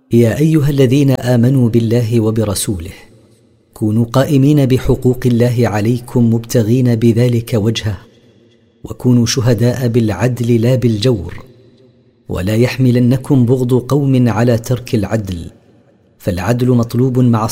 يا ايها الذين امنوا بالله وبرسوله كونوا قائمين بحقوق الله عليكم مبتغين بذلك وجهه، وكونوا شهداء بالعدل لا بالجور، ولا يحملنكم بغض قوم على ترك العدل، فالعدل مطلوب مع